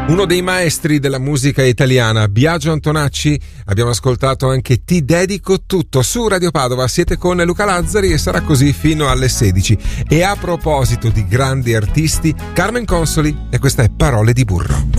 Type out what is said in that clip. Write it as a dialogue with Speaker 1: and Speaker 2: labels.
Speaker 1: Uno dei maestri della musica italiana, Biagio Antonacci. Abbiamo ascoltato anche Ti dedico tutto su Radio Padova. Siete con Luca Lazzari e sarà così fino alle 16. E a proposito di grandi artisti, Carmen Consoli, e questa è Parole di burro.